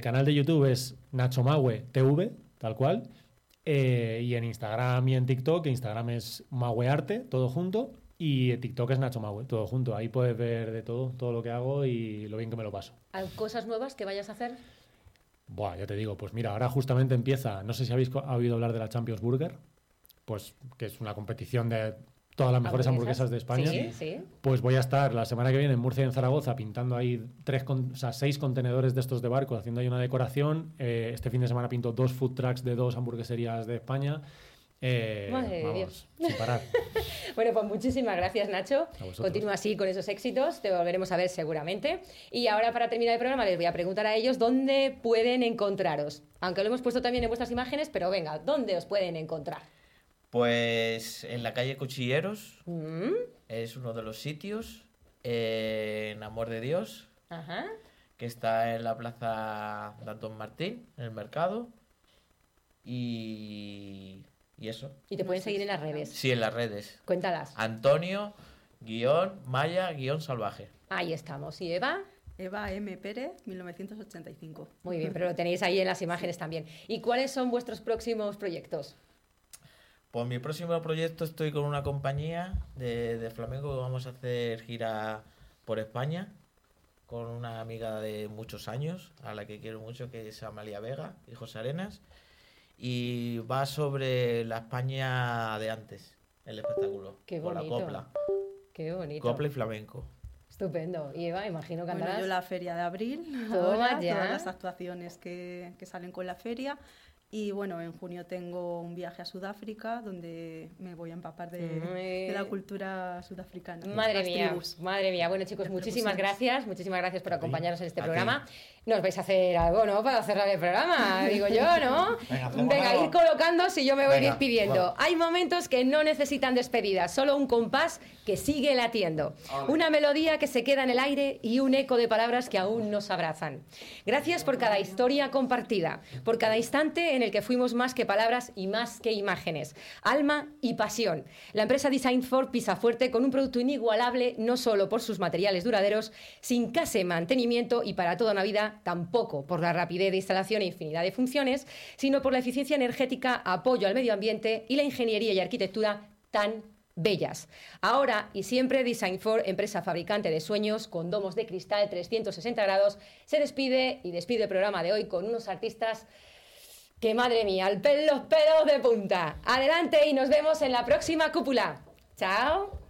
canal de YouTube es Nacho Maue TV, tal cual. Y en Instagram y en TikTok, Instagram es Mauearte, todo junto. Y TikTok es Nacho Maue, todo junto. Ahí puedes ver de todo lo que hago y lo bien que me lo paso. ¿Hay cosas nuevas que vayas a hacer? Buah, ya te digo, pues mira, ahora justamente empieza, no sé si habéis oído hablar de la Champions Burger, pues que es una competición de todas las mejores hamburguesas de España. Sí, sí. Pues voy a estar la semana que viene en Murcia y en Zaragoza pintando ahí 6 contenedores de estos de barco, haciendo ahí una decoración. Este fin de semana pinto 2 food trucks de 2 hamburgueserías de España. Madre de Dios. Sin parar. Bueno, pues muchísimas gracias, Nacho. vosotros. Continúa así con esos éxitos, te volveremos a ver seguramente. Y ahora, para terminar el programa, les voy a preguntar a ellos dónde pueden encontraros. Aunque lo hemos puesto también en vuestras imágenes, pero venga, ¿dónde os pueden encontrar? Pues en la calle Cuchilleros es uno de los sitios, en Amor de Dios, Ajá. que está en la plaza de Antón Martín, en el mercado, y eso. Y te pueden seguir en las redes. Sí, en las redes. Cuéntalas. Antonio-Maya-Salvaje. Ahí estamos. ¿Y Eva? Eva M. Pérez, 1985. Muy bien, pero lo tenéis ahí en las imágenes también. ¿Y cuáles son vuestros próximos proyectos? Pues mi próximo proyecto, estoy con una compañía de flamenco que vamos a hacer gira por España con una amiga de muchos años, a la que quiero mucho, que es Amalia Vega y José Arenas, y va sobre la España de antes, el espectáculo. Qué con bonito. la copla. Qué bonito. Copla y flamenco. Estupendo. Y Eva, imagino que andarás... Bueno, yo la feria de abril, Toma ahora, ya. todas las actuaciones que salen con la feria. Y bueno, en junio tengo un viaje a Sudáfrica donde me voy a empapar de la cultura sudafricana. Madre las mía, tribus. madre mía. Bueno, chicos, Las muchísimas gracias por acompañarnos en este A ti. programa. Nos vais a hacer algo, ¿no? Para cerrar el programa, digo yo, ¿no? Venga, ir colocando si yo me voy Venga, despidiendo. vamos. Hay momentos que no necesitan despedidas, solo un compás que sigue latiendo. Una melodía que se queda en el aire y un eco de palabras que aún nos abrazan. Gracias por cada historia compartida, por cada instante en el que fuimos más que palabras y más que imágenes. Alma y pasión. La empresa Design for pisa fuerte con un producto inigualable, no solo por sus materiales duraderos, sin casi mantenimiento y para toda una vida, tampoco por la rapidez de instalación e infinidad de funciones, sino por la eficiencia energética, apoyo al medio ambiente y la ingeniería y arquitectura tan bellas. Ahora y siempre Design for, empresa fabricante de sueños con domos de cristal 360 grados, se despide y despide el programa de hoy con unos artistas que, madre mía, los pelos de punta. Adelante y nos vemos en la próxima cúpula. ¡Chao!